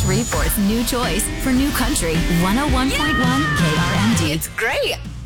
Shreveport's new choice for New Country 101.1 KRMD. It's great.